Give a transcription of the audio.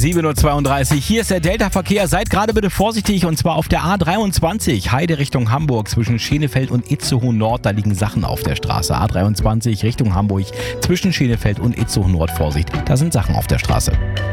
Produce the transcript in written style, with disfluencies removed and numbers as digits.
7:32 Uhr, hier ist der Delta-Verkehr. Seid gerade bitte vorsichtig und zwar auf der A23, Heide Richtung Hamburg zwischen Schenefeld und Itzehoe Nord. Da liegen Sachen auf der Straße. A23 Richtung Hamburg zwischen Schenefeld und Itzehoe Nord. Vorsicht, da sind Sachen auf der Straße.